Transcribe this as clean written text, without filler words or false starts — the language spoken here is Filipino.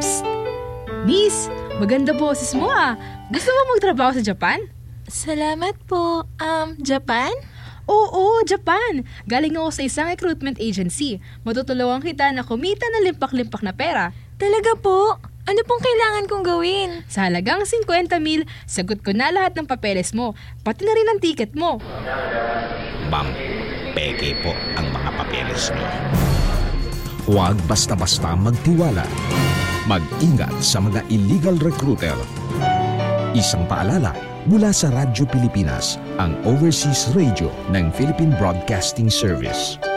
Psst! Miss, maganda boses mo ah. Gusto mo magtrabaho sa Japan? Salamat po. Japan? Oo, Japan. Galing ako sa isang recruitment agency. Matutulungan kita na kumita ng limpak-limpak na pera. Talaga po? Ano pong kailangan kong gawin? Sa halagang 50,000, sagot ko na lahat ng papeles mo, pati na rin ang ticket mo. Ma'am, peke po ang mga papeles niyo. Huwag basta-basta magtiwala. Mag-ingat sa mga illegal recruiter. Isang paalala mula sa Radyo Pilipinas, ang overseas radio ng Philippine Broadcasting Service.